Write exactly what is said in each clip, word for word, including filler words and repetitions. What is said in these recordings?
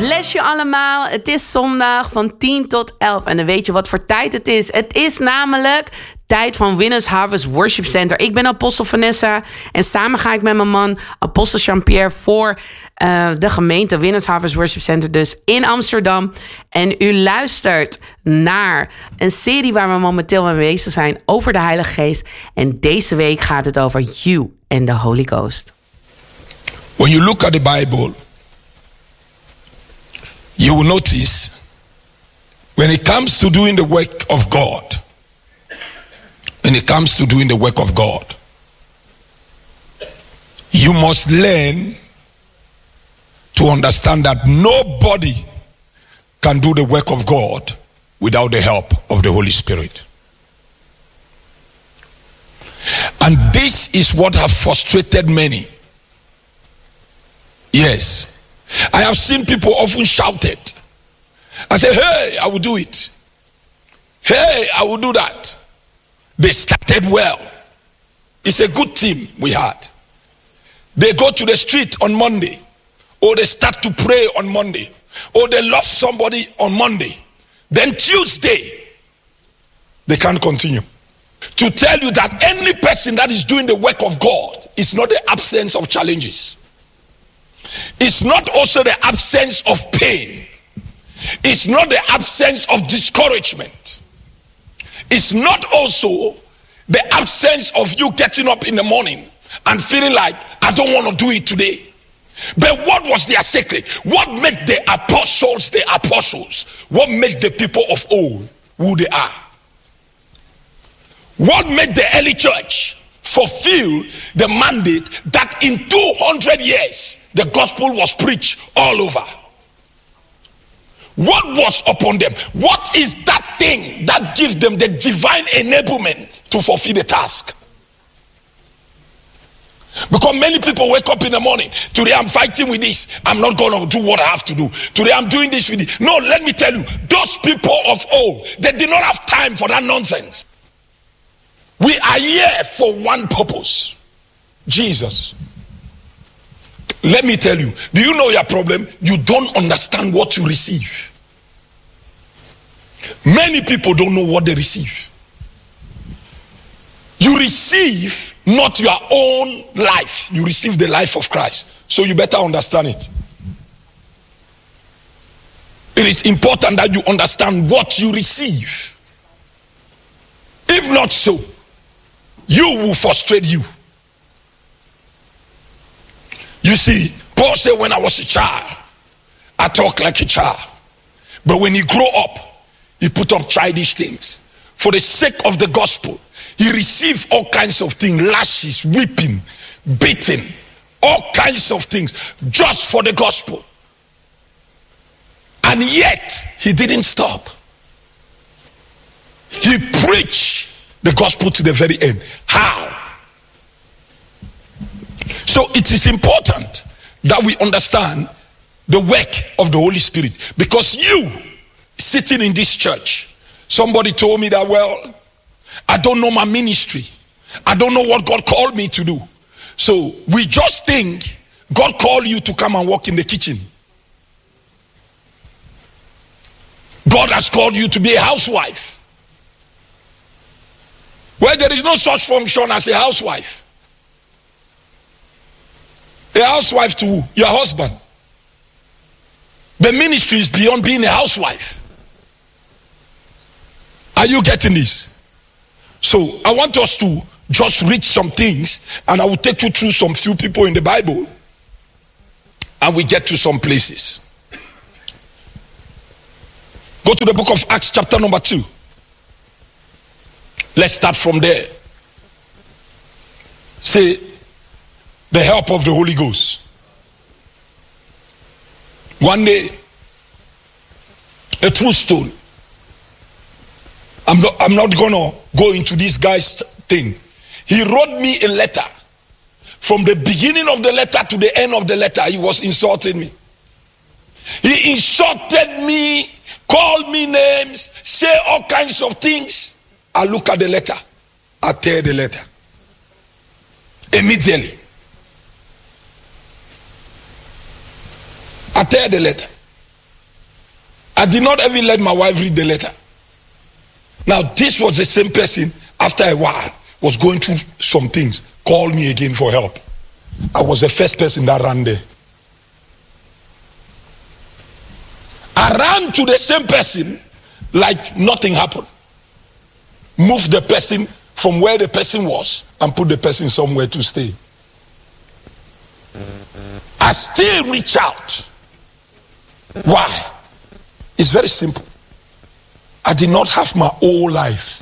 Bless je allemaal. Het is zondag van tien tot elf. En dan weet je wat voor tijd het is. Het is namelijk tijd van Winners Harvest Worship Center. Ik ben Apostel Vanessa. En samen ga ik met mijn man Apostel Jean-Pierre voor uh, de gemeente Winners Harvest Worship Center. Dus in Amsterdam. En u luistert naar een serie waar we momenteel mee bezig zijn over de Heilige Geest. En deze week gaat het over You and the Holy Ghost. When you look at the Bible, you will notice when it comes to doing the work of God, when it comes to doing the work of God, you must learn to understand that nobody can do the work of God without the help of the Holy Spirit. And this is what has frustrated many. Yes. I have seen people often shout it. I say, hey, I will do it. Hey, I will do that. They started well. It's a good team we had. They go to the street on Monday, or they start to pray on Monday, or they love somebody on Monday. Then Tuesday, they can't continue. To tell you that any person that is doing the work of God is not the absence of challenges. It's not also the absence of pain. It's not the absence of discouragement. It's not also the absence of you getting up in the morning and feeling like, I don't want to do it today. But what was their secret? What made the apostles the apostles? What made the people of old who they are? What made the early church fulfill the mandate that in two hundred years the gospel was preached all over? What was upon them? What is that thing that gives them the divine enablement to fulfill the task? Because many people wake up in the morning, today I'm fighting with this, I'm not going to do what I have to do. Today I'm doing this with it. No, let me tell you, those people of old, they did not have time for that nonsense. We are here for one purpose. Jesus. Let me tell you, do you know your problem? You don't understand what you receive. Many people don't know what they receive. You receive not your own life. You receive the life of Christ. So you better understand it. It is important that you understand what you receive. If not so, you will frustrate you. You see, Paul said, when I was a child, I talked like a child. But when he grew up, he put up childish things. For the sake of the gospel, he received all kinds of things, lashes, whipping, beating, all kinds of things, just for the gospel. And yet, he didn't stop. He preached the gospel to the very end. How? So it is important that we understand the work of the Holy Spirit. Because you, sitting in this church, somebody told me that, well, I don't know my ministry. I don't know what God called me to do. So we just think God called you to come and work in the kitchen. God has called you to be a housewife. Well, there is no such function as a housewife. A housewife to who? Your husband. The ministry is beyond being a housewife. Are you getting this? So I want us to just read some things, and I will take you through some few people in the Bible, and we get to some places. Go to the book of Acts chapter number two. Let's start from there. Say, the help of the Holy Ghost. One day, a true story. I'm not, I'm not gonna go into this guy's thing. He wrote me a letter. From the beginning of the letter to the end of the letter, he was insulting me. He insulted me, called me names, say all kinds of things. I look at the letter. I tear the letter. Immediately. I tear the letter. I did not even let my wife read the letter. Now, this was the same person, after a while, was going through some things, called me again for help. I was the first person that ran there. I ran to the same person like nothing happened. Moved the person from where the person was and put the person somewhere to stay. I still reach out. Why? It's very simple. I did not have my whole life.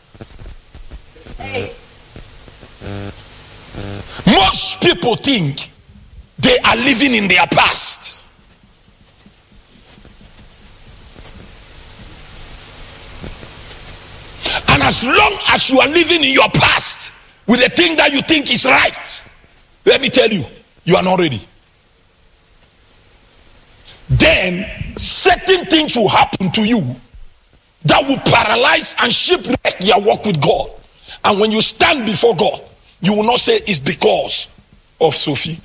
Most people think they are living in their past. And as long as you are living in your past with the thing that you think is right, let me tell you, you are not ready. Then certain things will happen to you that will paralyze and shipwreck your walk with God. And when you stand before God, you will not say it's because of Sophie.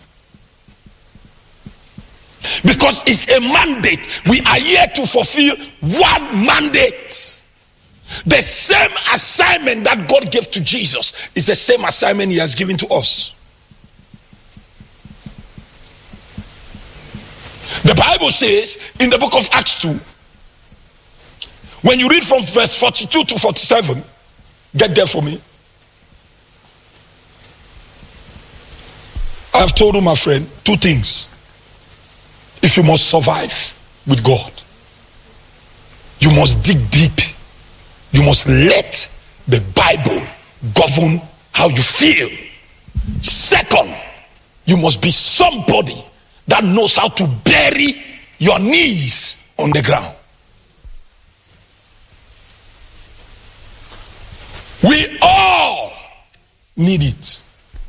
Because it's a mandate. We are here to fulfill one mandate. The same assignment that God gave to Jesus is the same assignment he has given to us. The Bible says in the book of Acts two, when you read from verse forty-two to forty-seven, get there for me. I have told you, my friend, two things. If you must survive with God, you must dig deep. You must let the Bible govern how you feel. Second, you must be somebody that knows how to bury your knees on the ground. We all need it.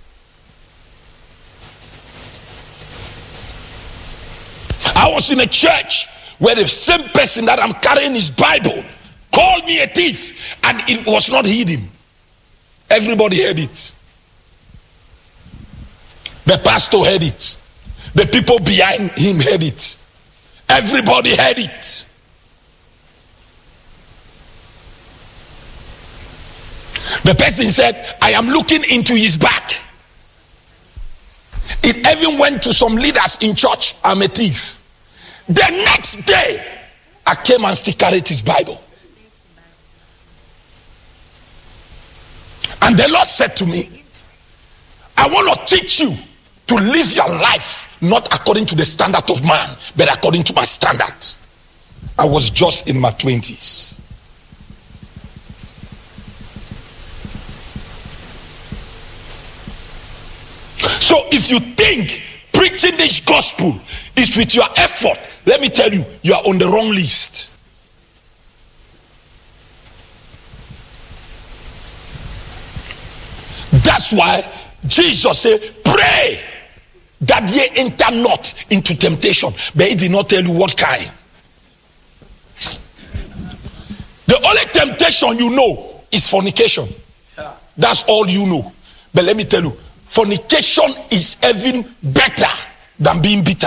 I was in a church where the same person that I'm carrying his Bible called me a thief, and it was not hidden. Everybody heard it. The pastor heard it. The people behind him heard it. Everybody heard it. The person said, I am looking into his back. It even went to some leaders in church. I'm a thief. The next day, I came and still carried his Bible. And the Lord said to me, I want to teach you to live your life not according to the standard of man, but according to my standard. I was just in my twenties. So if you think preaching this gospel is with your effort, let me tell you, you are on the wrong list. That's why Jesus said, pray that ye enter not into temptation. But he did not tell you what kind. The only temptation you know is fornication. That's all you know. But let me tell you, fornication is even better than being bitter.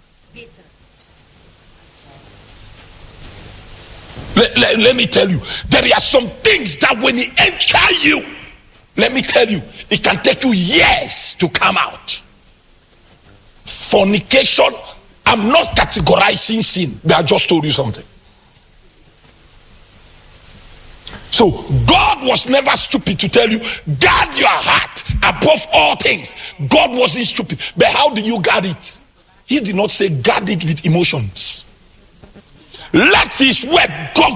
Let, let, let me tell you, there are some things that when it enter you, let me tell you, it can take you years to come out. Fornication, I'm not categorizing sin, but I just told you something. So God was never stupid to tell you, guard your heart above all things. God wasn't stupid. But how do you guard it? He did not say guard it with emotions. Let his word govern